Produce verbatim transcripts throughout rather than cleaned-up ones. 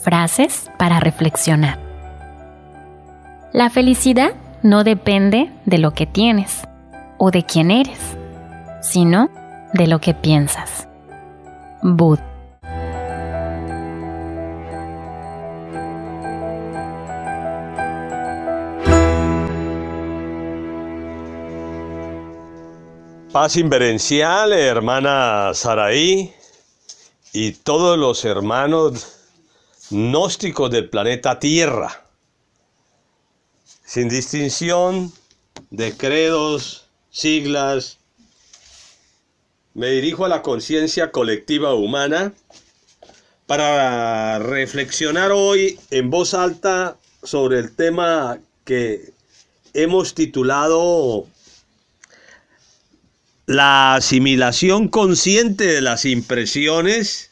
Frases para reflexionar. La felicidad no depende de lo que tienes o de quién eres, sino de lo que piensas. Bud. Paz inverencial, hermana Saraí, y todos los hermanos gnósticos del planeta Tierra, sin distinción de credos, siglas. Me dirijo a la conciencia colectiva humana para reflexionar hoy en voz alta sobre el tema que hemos titulado la asimilación consciente de las impresiones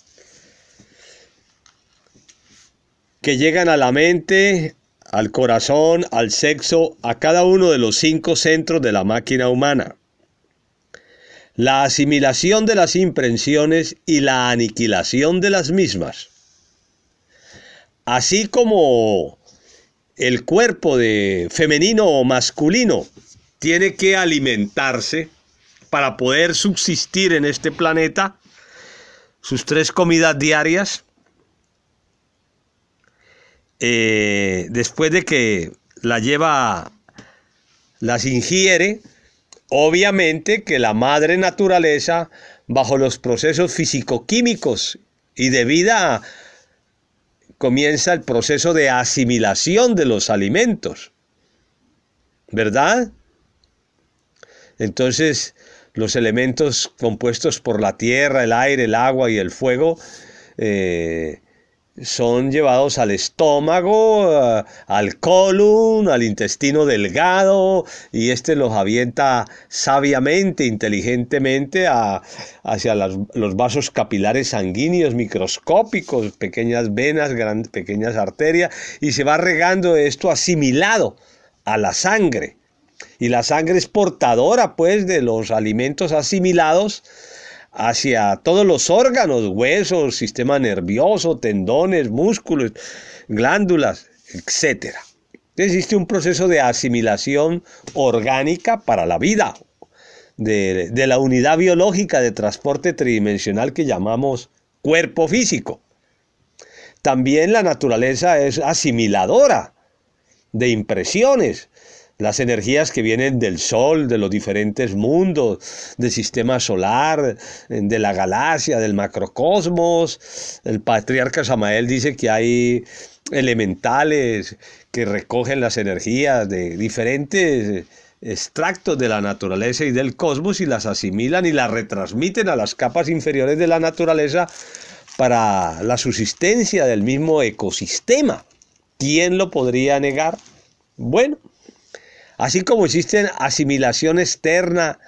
que llegan a la mente, al corazón, al sexo, a cada uno de los cinco centros de la máquina humana. La asimilación de las impresiones y la aniquilación de las mismas. Así como el cuerpo de femenino o masculino tiene que alimentarse para poder subsistir en este planeta, sus tres comidas diarias, eh, después de que la lleva, las ingiere, obviamente que la madre naturaleza, bajo los procesos físico-químicos y de vida, comienza el proceso de asimilación de los alimentos, ¿verdad? Entonces, los elementos compuestos por la tierra, el aire, el agua y el fuego eh, son llevados al estómago, uh, al colon, al intestino delgado, y este los avienta sabiamente, inteligentemente a, hacia las, los vasos capilares sanguíneos microscópicos, pequeñas venas, gran, pequeñas arterias, y se va regando esto asimilado a la sangre. Y la sangre es portadora, pues, de los alimentos asimilados hacia todos los órganos, huesos, sistema nervioso, tendones, músculos, glándulas, etcétera. Existe un proceso de asimilación orgánica para la vida, de, de la unidad biológica de transporte tridimensional que llamamos cuerpo físico. También la naturaleza es asimiladora de impresiones. Las energías que vienen del Sol, de los diferentes mundos, del sistema solar, de la galaxia, del macrocosmos. El patriarca Samael dice que hay elementales que recogen las energías de diferentes extractos de la naturaleza y del cosmos y las asimilan y las retransmiten a las capas inferiores de la naturaleza para la subsistencia del mismo ecosistema. ¿Quién lo podría negar? Bueno, así como existe asimilación externa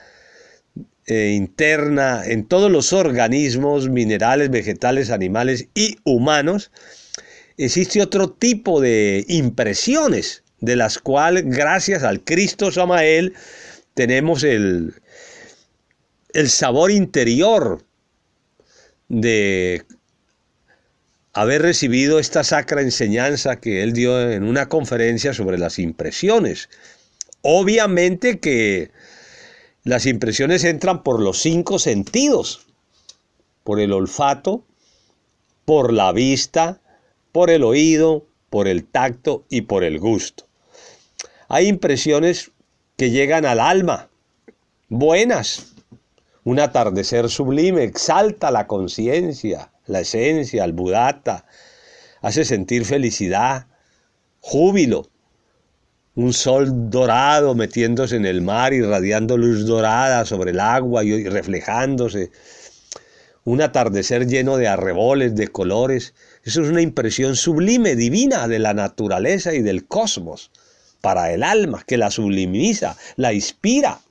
e interna en todos los organismos, minerales, vegetales, animales y humanos, existe otro tipo de impresiones, de las cuales, gracias al Cristo Samael, tenemos el, el sabor interior de haber recibido esta sacra enseñanza que él dio en una conferencia sobre las impresiones. Obviamente que las impresiones entran por los cinco sentidos, por el olfato, por la vista, por el oído, por el tacto y por el gusto. Hay impresiones que llegan al alma, buenas. Un atardecer sublime exalta la conciencia, la esencia, el buddhata, hace sentir felicidad, júbilo. Un sol dorado metiéndose en el mar, irradiando luz dorada sobre el agua y reflejándose. Un atardecer lleno de arreboles, de colores. Eso es una impresión sublime, divina de la naturaleza y del cosmos para el alma, que la sublimiza, la inspira.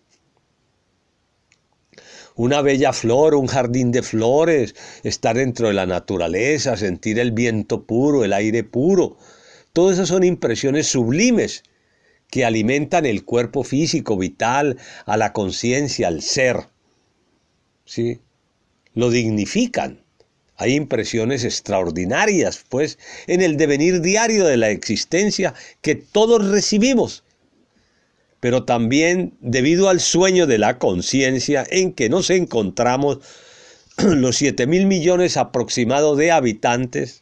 Una bella flor, un jardín de flores, estar dentro de la naturaleza, sentir el viento puro, el aire puro. Todas esas son impresiones sublimes que alimentan el cuerpo físico, vital, a la conciencia, al ser. ¿Sí? Lo dignifican, Hay impresiones extraordinarias, pues, en el devenir diario de la existencia que todos recibimos, pero también debido al sueño de la conciencia en que nos encontramos los siete mil millones aproximados de habitantes,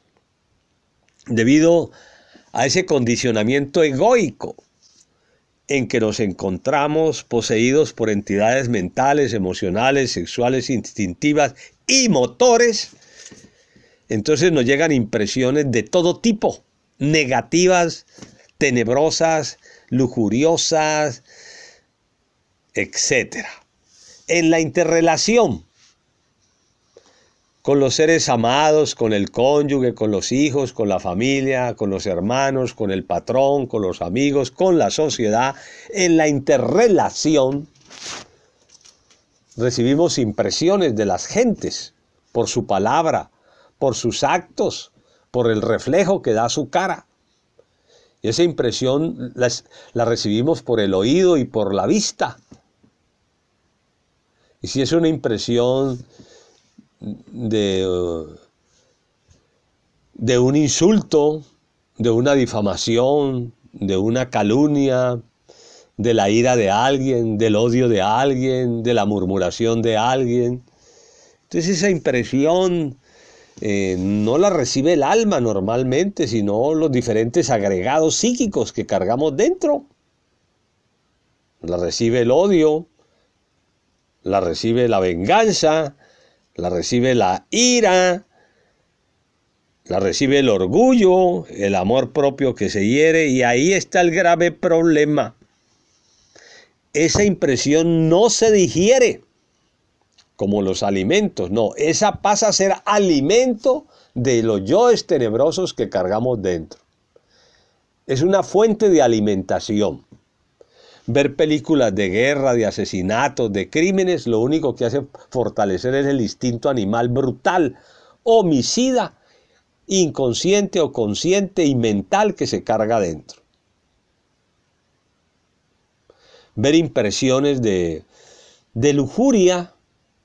debido a ese condicionamiento egoico en que nos encontramos poseídos por entidades mentales, emocionales, sexuales, instintivas y motores, entonces nos llegan impresiones de todo tipo, negativas, tenebrosas, lujuriosas, etcétera. En la interrelación con los seres amados, con el cónyuge, con los hijos, con la familia, con los hermanos, con el patrón, con los amigos, con la sociedad, en la interrelación recibimos impresiones de las gentes por su palabra, por sus actos, por el reflejo que da su cara. Y esa impresión la, la recibimos por el oído y por la vista. Y si es una impresión de, de un insulto, de una difamación, de una calumnia, de la ira de alguien, del odio de alguien, de la murmuración de alguien. Entonces esa impresión eh, no la recibe el alma normalmente, sino los diferentes agregados psíquicos que cargamos dentro. La recibe el odio, la recibe la venganza, la recibe la ira, la recibe el orgullo, el amor propio que se hiere, y ahí está el grave problema. Esa impresión no se digiere como los alimentos, no, esa pasa a ser alimento de los yoes tenebrosos que cargamos dentro. Es una fuente de alimentación. Ver películas de guerra, de asesinatos, de crímenes, lo único que hace fortalecer es el instinto animal brutal, homicida, inconsciente o consciente y mental que se carga dentro. Ver impresiones de, de lujuria,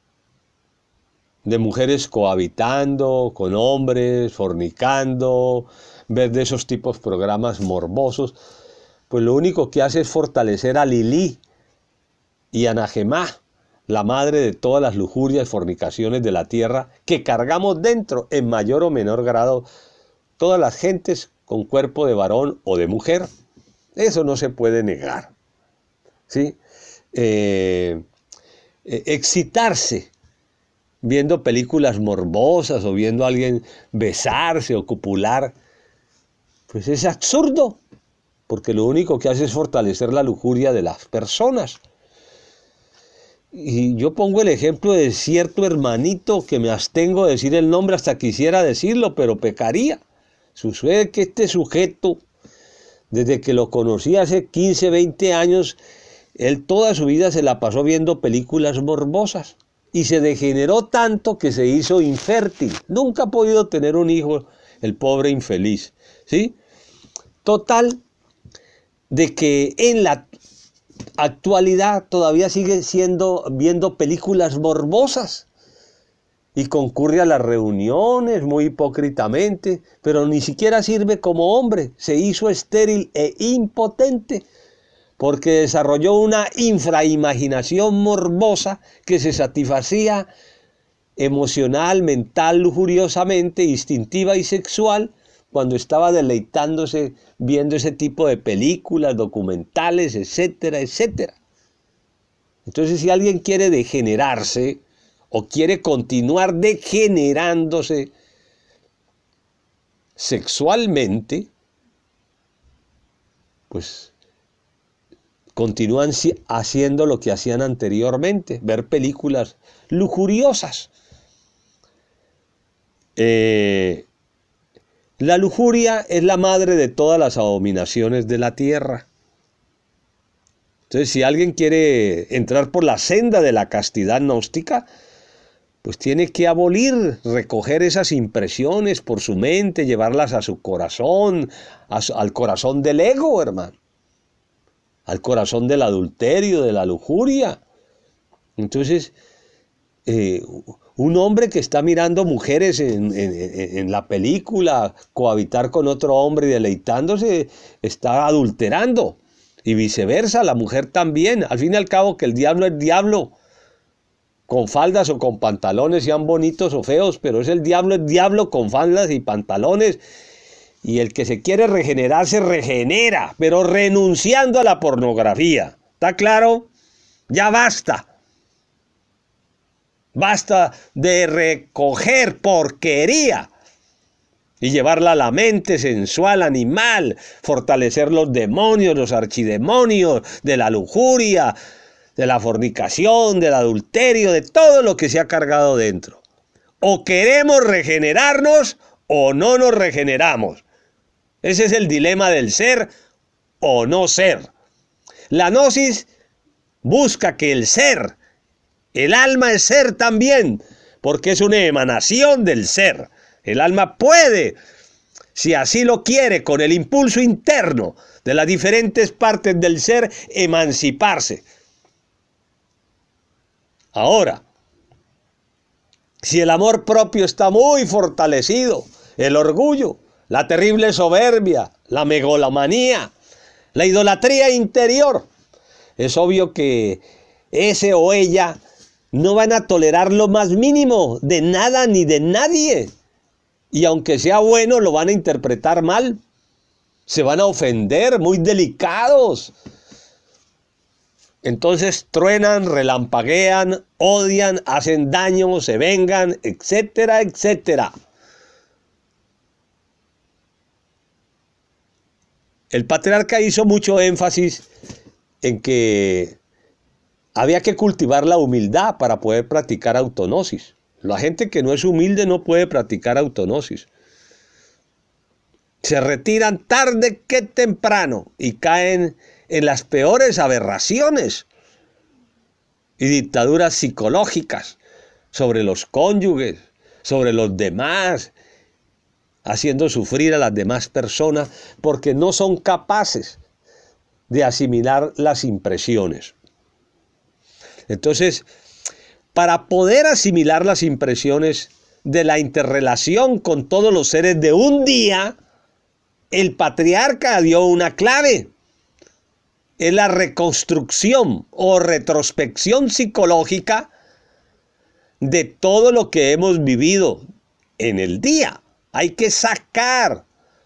de mujeres cohabitando con hombres, fornicando, ver de esos tipos programas morbosos, pues lo único que hace es fortalecer a Lilí y a Najemá, la madre de todas las lujurias y fornicaciones de la tierra, que cargamos dentro en mayor o menor grado todas las gentes con cuerpo de varón o de mujer. Eso no se puede negar. ¿Sí? Eh, eh, excitarse viendo películas morbosas o viendo a alguien besarse o copular, pues es absurdo, porque lo único que hace es fortalecer la lujuria de las personas. Y yo pongo el ejemplo de cierto hermanito que me abstengo de decir el nombre, hasta quisiera decirlo, pero pecaría. Sucede que este sujeto, desde que lo conocí hace quince, veinte años, él toda su vida se la pasó viendo películas morbosas y se degeneró tanto que se hizo infértil. Nunca ha podido tener un hijo, el pobre infeliz, ¿sí? Total, de que en la actualidad todavía sigue siendo, viendo películas morbosas y concurre a las reuniones muy hipócritamente, pero ni siquiera sirve como hombre. Se hizo estéril e impotente porque desarrolló una infraimaginación morbosa que se satisfacía emocional, mental, lujuriosamente, instintiva y sexual cuando estaba deleitándose viendo ese tipo de películas, documentales, etcétera, etcétera. Entonces, si alguien quiere degenerarse o quiere continuar degenerándose sexualmente, pues continúan haciendo lo que hacían anteriormente, ver películas lujuriosas. Eh, la lujuria es la madre de todas las abominaciones de la tierra. Entonces, si alguien quiere entrar por la senda de la castidad gnóstica, pues tiene que abolir, recoger esas impresiones por su mente, llevarlas a su corazón, a su, al corazón del ego, hermano. Al corazón del adulterio, de la lujuria. Entonces, eh, un hombre que está mirando mujeres en, en, en la película, cohabitar con otro hombre y deleitándose, está adulterando. Y viceversa, la mujer también. Al fin y al cabo, que el diablo es diablo. Con faldas o con pantalones, sean bonitos o feos, pero es el diablo, es diablo con faldas y pantalones. Y el que se quiere regenerar, se regenera, pero renunciando a la pornografía. ¿Está claro? Ya basta. Basta de recoger porquería y llevarla a la mente sensual, animal, fortalecer los demonios, los archidemonios, de la lujuria, de la fornicación, del adulterio, de todo lo que se ha cargado dentro. O queremos regenerarnos o no nos regeneramos. Ese es el dilema del ser o no ser. La gnosis busca que el ser, el alma es ser también, porque es una emanación del ser. El alma puede, si así lo quiere, con el impulso interno de las diferentes partes del ser, emanciparse. Ahora, si el amor propio está muy fortalecido, el orgullo, la terrible soberbia, la megalomanía, la idolatría interior, es obvio que ese o ella no van a tolerar lo más mínimo de nada ni de nadie. Y aunque sea bueno, lo van a interpretar mal. Se van a ofender, muy delicados. Entonces truenan, relampaguean, odian, hacen daño, se vengan, etcétera, etcétera. El patriarca hizo mucho énfasis en que había que cultivar la humildad para poder practicar autognosis. La gente que no es humilde no puede practicar autognosis. Se retiran tarde que temprano y caen en las peores aberraciones y dictaduras psicológicas sobre los cónyuges, sobre los demás, haciendo sufrir a las demás personas porque no son capaces de asimilar las impresiones. Entonces, para poder asimilar las impresiones de la interrelación con todos los seres de un día, el patriarca dio una clave. Es la reconstrucción o retrospección psicológica de todo lo que hemos vivido en el día. Hay que sacar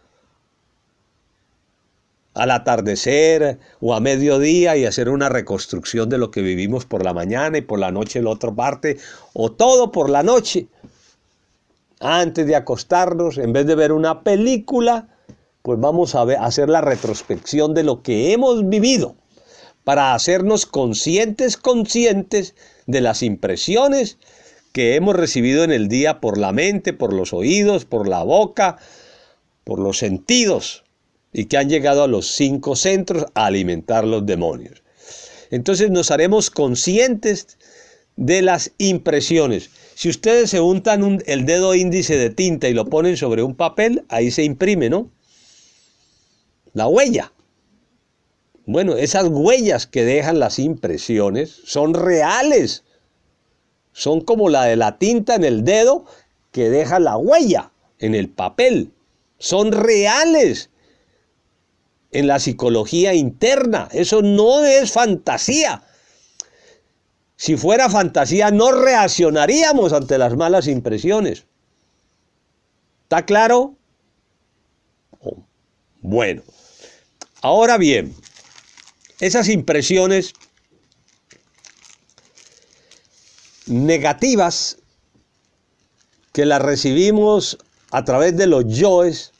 al atardecer o a mediodía y hacer una reconstrucción de lo que vivimos por la mañana y por la noche la otra parte, o todo por la noche. Antes de acostarnos, en vez de ver una película, pues vamos a ver, a hacer la retrospección de lo que hemos vivido para hacernos conscientes, conscientes de las impresiones que hemos recibido en el día por la mente, por los oídos, por la boca, por los sentidos, y que han llegado a los cinco centros a alimentar los demonios. Entonces nos haremos conscientes de las impresiones. Si ustedes se untan un, el dedo índice de tinta y lo ponen sobre un papel, ahí se imprime, ¿no? La huella. Bueno, esas huellas que dejan las impresiones son reales. Son como la de la tinta en el dedo que deja la huella en el papel. Son reales en la psicología interna. Eso no es fantasía. Si fuera fantasía, no reaccionaríamos ante las malas impresiones. ¿Está claro? Oh, bueno. Ahora bien, esas impresiones negativas que las recibimos a través de los yoes,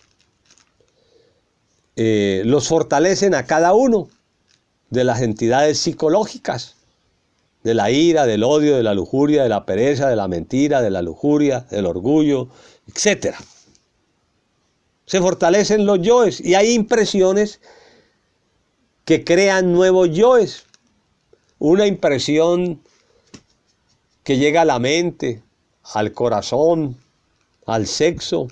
eh, los fortalecen a cada uno de las entidades psicológicas, de la ira, del odio, de la lujuria, de la pereza, de la mentira, de la lujuria, del orgullo, etcétera. Se fortalecen los yoes y hay impresiones que crean nuevos yoes. Una impresión que llega a la mente, al corazón, al sexo,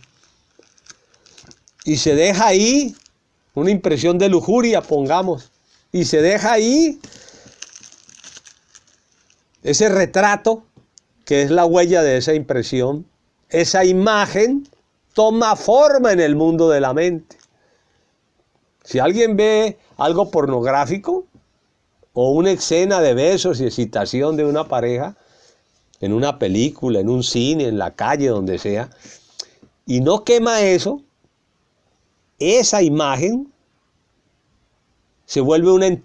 y se deja ahí una impresión de lujuria, pongamos, y se deja ahí ese retrato que es la huella de esa impresión, esa imagen toma forma en el mundo de la mente. Si alguien ve algo pornográfico o una escena de besos y excitación de una pareja, en una película, en un cine, en la calle, donde sea, y no quema eso, esa imagen se vuelve una